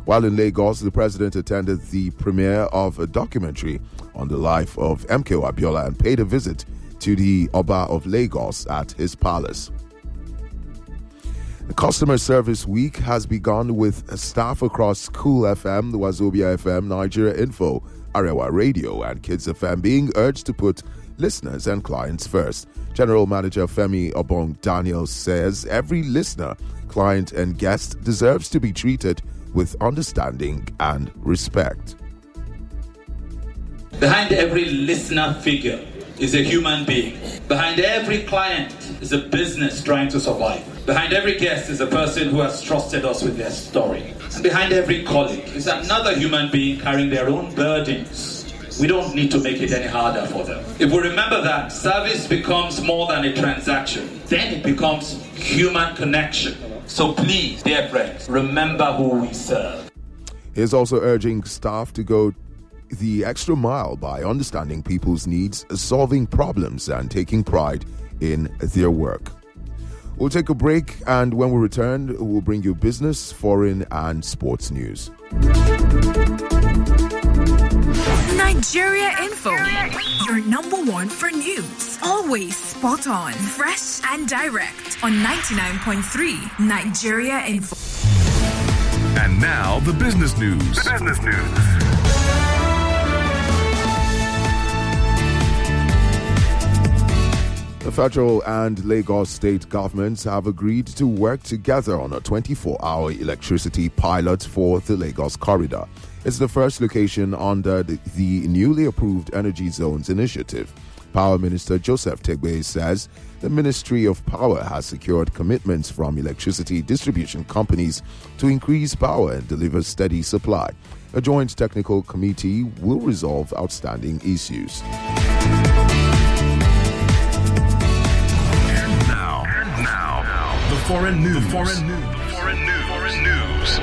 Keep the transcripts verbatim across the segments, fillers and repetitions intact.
While in Lagos, the president attended the premiere of a documentary on the life of M K O Abiola and paid a visit to the Oba of Lagos at his palace. The Customer Service Week has begun with staff across Cool F M, the Wazobia F M, Nigeria Info, Arewa Radio and Kids F M being urged to put listeners and clients first. General Manager Femi Obong Daniel says every listener, client and guest deserves to be treated with understanding and respect. Behind every listener figure is a human being. Behind every client is a business trying to survive. Behind every guest is a person who has trusted us with their story. And behind every colleague is another human being carrying their own burdens. We don't need to make it any harder for them. If we remember that, service becomes more than a transaction. Then it becomes human connection. So please, dear friends, remember who we serve. He is also urging staff to go the extra mile by understanding people's needs, solving problems, and taking pride in their work. We'll take a break, and when we return, we'll bring you business, foreign, and sports news. Nigeria Info, your number one for news. Always spot on, fresh and direct on ninety-nine point three Nigeria Info. And now the business news. The business news. The federal and Lagos state governments have agreed to work together on a twenty-four hour electricity pilot for the Lagos corridor. It's the first location under the, the newly approved Energy Zones initiative. Power Minister Joseph Tegbe says the Ministry of Power has secured commitments from electricity distribution companies to increase power and deliver steady supply. A joint technical committee will resolve outstanding issues. Foreign news. The foreign news. Foreign news. Foreign news.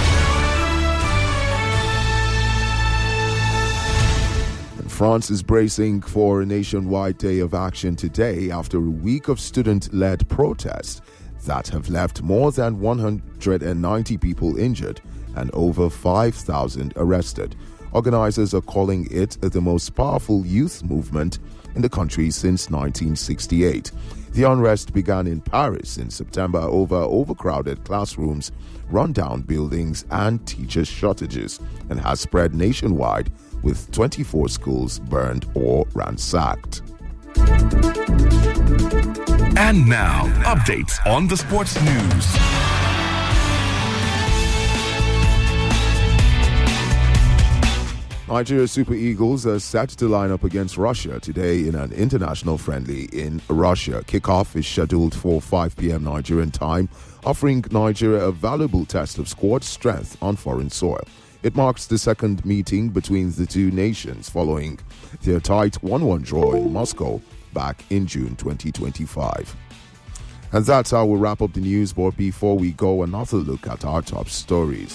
France is bracing for a nationwide day of action today after a week of student-led protests that have left more than one hundred ninety people injured and over five thousand arrested. Organizers are calling it the most powerful youth movement in the country since nineteen sixty-eight. The unrest began in Paris in September over overcrowded classrooms, rundown buildings, and teacher shortages, and has spread nationwide with twenty-four schools burned or ransacked. And now, updates on the sports news. Nigeria Super Eagles are set to line up against Russia today in an international friendly in Russia. Kickoff is scheduled for five p.m. Nigerian time, offering Nigeria a valuable test of squad strength on foreign soil. It marks the second meeting between the two nations following their tight one one draw in Moscow back in June twenty twenty-five. And that's how we'll wrap up the news, but before we go, another look at our top stories.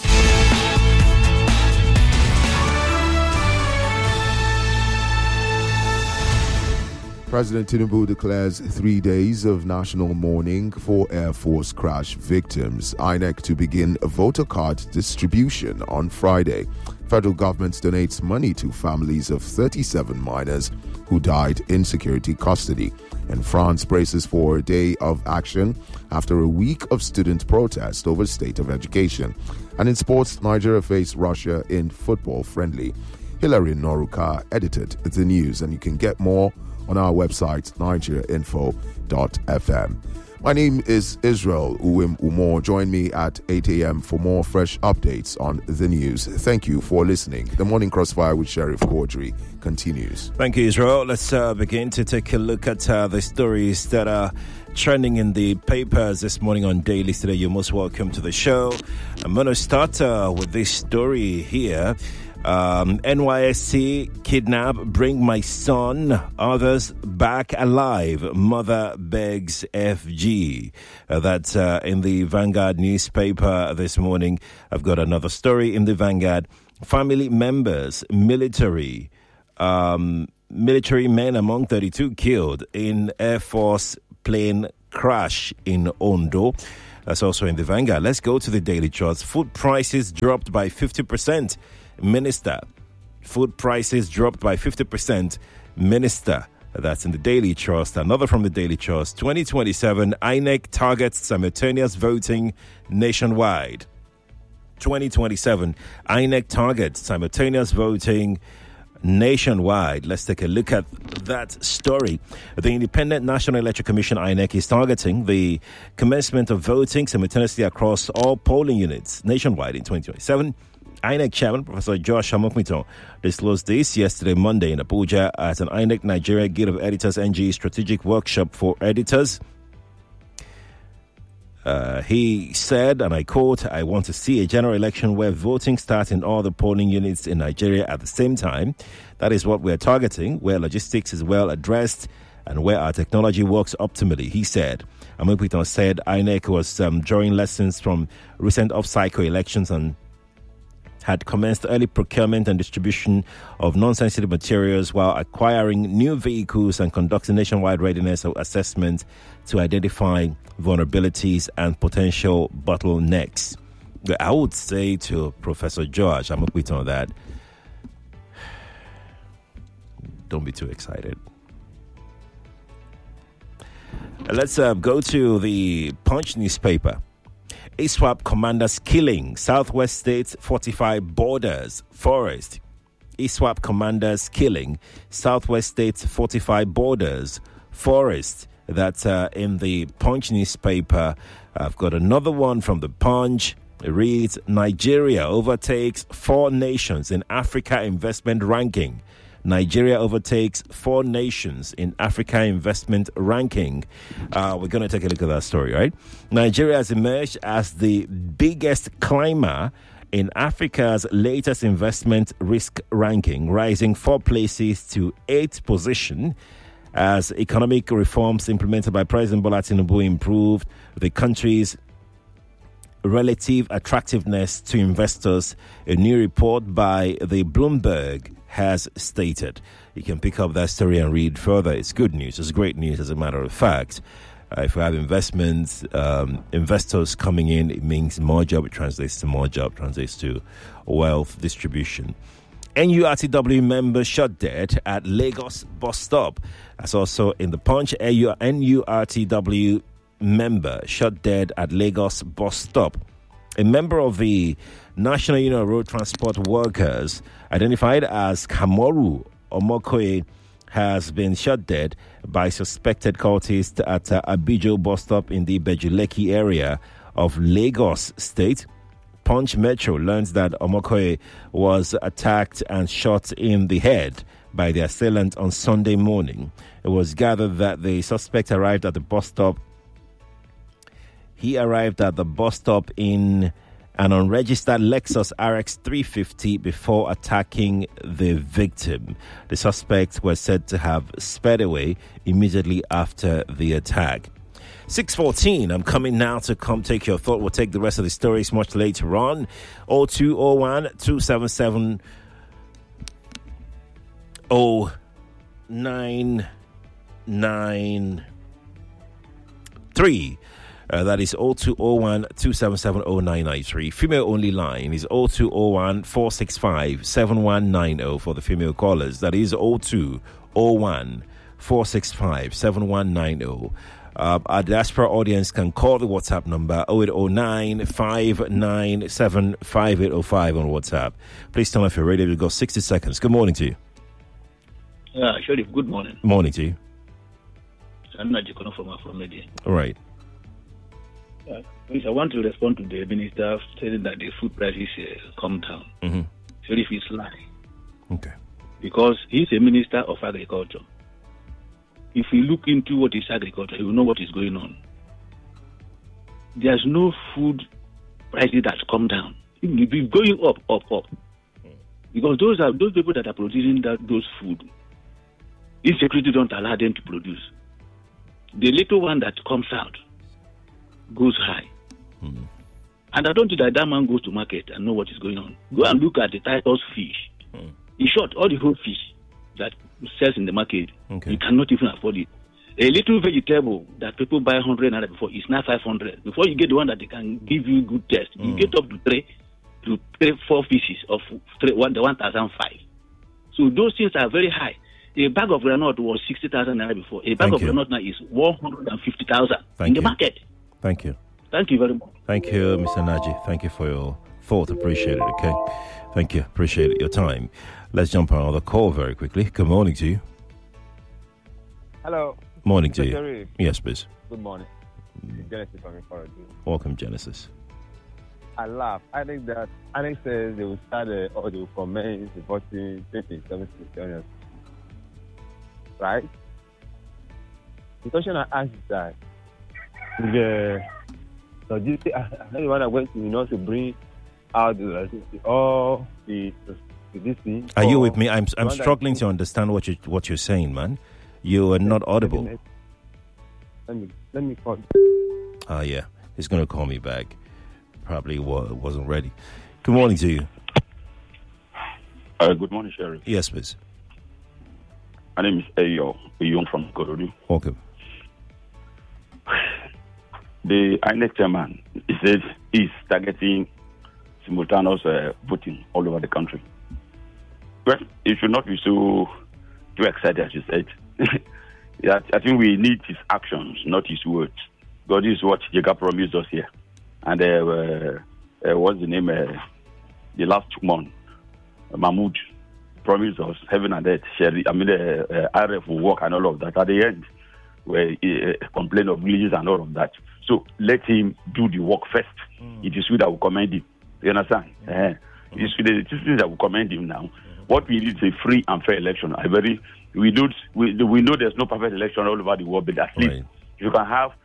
President Tinubu declares three days of national mourning for Air Force crash victims. I N E C to begin a voter card distribution on Friday. Federal government donates money to families of thirty-seven minors who died in security custody. And France braces for a day of action after a week of student protest over state of education. And in sports, Nigeria face Russia in football friendly. Hilary Noruka edited the news, and you can get more on our website, nigeria info dot f m. My name is Israel Uwim Umor. Join me at eight a.m. for more fresh updates on the news. Thank you for listening. The Morning Crossfire with Sheriff Quadri continues. Thank you, Israel. Let's uh, begin to take a look at uh, the stories that are trending in the papers this morning on Daily Today. You're most welcome to the show. I'm going to start uh, with this story here. Um, N Y S C kidnap, bring my son, others back alive. Mother begs F G. Uh, that's uh, in the Vanguard newspaper this morning. I've got another story in the Vanguard. Family members, military, um, military men among thirty-two killed in Air Force plane crash in Ondo. That's also in the Vanguard. Let's go to the Daily Trust. Food prices dropped by fifty percent. Minister. Food prices dropped by fifty percent. Minister. That's in the Daily Trust. Another from the Daily Trust. twenty twenty-seven, I N E C targets simultaneous voting nationwide. twenty twenty-seven, I N E C targets simultaneous voting nationwide. Let's take a look at that story. The Independent National Electoral Commission, I N E C, is targeting the commencement of voting simultaneously across all polling units nationwide in twenty twenty-seven. I N E C Chairman Professor Josh Amokwito disclosed this yesterday, Monday, in Abuja at an I N E C Nigeria Guild of Editors N G strategic workshop for editors. Uh, he said, and I quote, "I want to see a general election where voting starts in all the polling units in Nigeria at the same time. That is what we're targeting, where logistics is well addressed and where our technology works optimally," he said. Amokwito said I N E C was um, drawing lessons from recent off-cycle elections and had commenced early procurement and distribution of non-sensitive materials while acquiring new vehicles and conducting nationwide readiness assessment to identify vulnerabilities and potential bottlenecks. I would say to Professor George Amokwito on that, don't be too excited. Let's uh, go to the Punch newspaper. ISWAP commanders killing Southwest states fortify borders forest. ISWAP commanders killing Southwest states fortify borders forest. That's uh, in the Punch newspaper. I've got another one from the Punch. It reads, Nigeria overtakes four nations in Africa investment ranking. Nigeria overtakes four nations in Africa investment ranking. Uh, we're going to take a look at that story, right? Nigeria has emerged as the biggest climber in Africa's latest investment risk ranking, rising four places to eighth position as economic reforms implemented by President Bola Tinubu improved the country's relative attractiveness to investors. A new report by the Bloomberg has stated. You can pick up that story and read further. It's good news. It's great news, as a matter of fact. Uh, if we have investments, um, investors coming in, it means more job. It translates to more job, translates to wealth distribution. N U R T W member shot dead at Lagos bus stop. That's also in the Punch. N U R T W member shot dead at Lagos bus stop. A member of the National Union of Road Transport Workers, identified as Kamoru Omokoye, has been shot dead by suspected cultists at uh, Abijo bus stop in the Bejuleki area of Lagos State. Punch Metro learns that Omokoye was attacked and shot in the head by the assailant on Sunday morning. It was gathered that the suspect arrived at the bus stop. He arrived at the bus stop in an unregistered Lexus R X three fifty before attacking the victim. The suspects were said to have sped away immediately after the attack. six fourteen, I'm coming now to come take your thought. We'll take the rest of the stories much later on. oh two oh one, two seven seven, oh nine nine three. Uh, that is oh two oh one, two seven seven, oh nine nine three. Female only line is oh two oh one, four six five, seven one nine oh for the female callers. That is oh two oh one, four six five, seven one nine oh. Uh, our diaspora audience can call the WhatsApp number oh eight oh nine, five nine seven, five eight oh five on WhatsApp. Please turn off your radio. We've got sixty seconds. Good morning to you. Yeah, Sheriff, good morning. Morning to you. I'm not Jikono from Afro-Media. All right. Uh, I want to respond to the minister saying that the food prices uh, come down. Mm-hmm. Sheriff is lying. Okay. Because he's a minister of agriculture. If we look into what is agriculture, we will know what is going on. There's no food prices that's come down. It will be going up, up, up. Because those are those people that are producing that those food, insecurity don't allow them to produce. The little one that comes out goes high. Mm. And I don't think that that man goes to market and know what is going on. Go and look at the Titus fish. Mm. In short, all the whole fish that sells in the market, okay. you cannot even afford it. A little vegetable that people buy one hundred naira before is now five hundred. Before you get the one that they can give you good taste, mm. you get up to three, to three, four pieces of three, one, the one thousand five. So those things are very high. A bag of granite was sixty thousand naira before. A bag Thank of you. granite now is one hundred fifty thousand in you. the market. Thank you. Thank you very much. Thank you, Mister Naji. Thank you for your thought. Appreciate it, okay? Thank you. Appreciate your time. Let's jump on another call very quickly. Good morning to you. Hello. Morning to Secretary. you. Yes, please. Good morning. Genesis from Ikorodu. Welcome, Genesis. I laugh. I think that I think says they will start uh, or they will commence the voting twenty seventeen. Right? The question I asked is that the logistic I know the one that went to you know to bring out the all the, the this thing. Are you with me? I'm I'm that- struggling to understand what you what you're saying, man. You are not audible. Let me let me call. Ah, yeah. He's going to call me back. Probably wa- wasn't ready. Good morning to you. Uh, good morning, Sherry. Yes, please. My name is Ayo, Ayon from Ikorodu. Welcome. The I N E C chairman, he says he's targeting simultaneous uh, voting all over the country. Well, it should not be so too excited, as you said. Yeah, I think we need his actions, not his words. God is what Jacob promised us here. And uh, uh, uh, what's the name? Uh, the last two months, uh, Mahmoud promised us heaven and earth. Sherry, I mean, uh, uh, R F will work and all of that. At the end, where he uh, complain of villages and all of that. So let him do the work first. Mm. It is we that will commend him. You understand? Mm. Uh, it is we that will commend him now. Mm. What we need is a free and fair election. I very we don't we, we know there's no perfect election all over the world, but at least Right. you can have